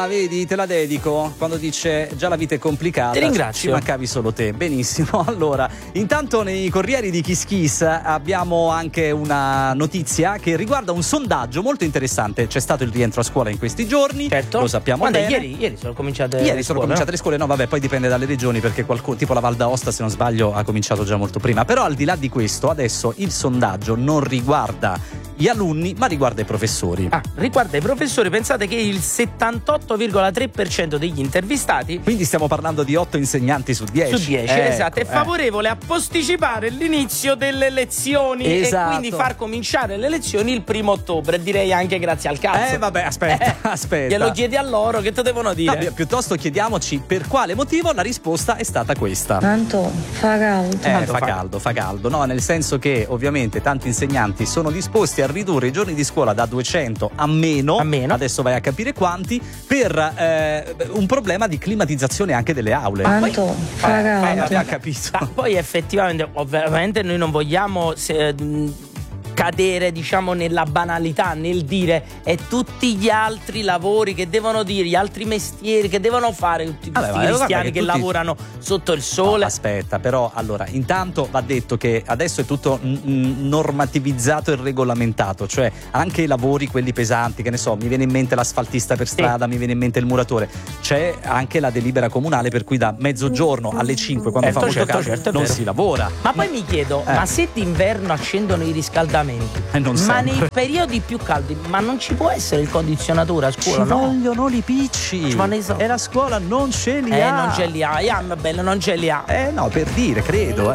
vedi, te la dedico. Quando dice già la vita è complicata, ti ringrazio. Ci mancavi solo te. Benissimo. Allora, intanto nei Corrieri di Kiss Kiss abbiamo anche una notizia che riguarda un sondaggio molto interessante. C'è stato il rientro a scuola in questi giorni, certo. Lo sappiamo Quando bene. Ieri sono cominciate le scuole, no vabbè, poi dipende dalle regioni, perché qualcuno, tipo la Val d'Aosta se non sbaglio, ha cominciato già molto prima. Però al di là di questo, adesso il sondaggio non riguarda gli alunni ma riguarda i professori. Riguarda i professori. Pensate che il 78,3% degli intervistati, quindi stiamo parlando di 8 insegnanti su 10, esatto, è favorevole a posticipare l'inizio delle lezioni, esatto. E quindi far cominciare le lezioni il 1° ottobre, direi anche grazie al cazzo. Vabbè, aspetta. Glielo chiedi a loro, che te devono dire? No, piuttosto chiediamoci per quale motivo. La risposta è stata questa. Tanto fa caldo. Fa caldo, no? Nel senso che ovviamente tanti insegnanti sono disposti a ridurre i giorni di scuola da 200 a meno. Adesso vai a capire quanti, per un problema di climatizzazione anche delle aule. Tanto fa caldo. Abbiamo capito. Ma poi effettivamente, ovviamente noi non vogliamo cadere, diciamo, nella banalità, nel dire e tutti gli altri lavori che devono dire, gli altri mestieri che devono fare tutti questi cristiani che lavorano sotto il sole. No, aspetta, però allora intanto va detto che adesso è tutto normativizzato e regolamentato, cioè anche i lavori quelli pesanti, che ne so, mi viene in mente l'asfaltista per strada, mi viene in mente il muratore, c'è anche la delibera comunale per cui da mezzogiorno alle 5 quando fa molto caldo non si lavora. Ma poi mi chiedo, ma se d'inverno accendono i riscaldamenti, ma nei periodi più caldi, ma non ci può essere il condizionatore a scuola? Ci vogliono i picci, e la scuola non ce li ha. Non ce li ha, non ce li ha. No, per dire, credo.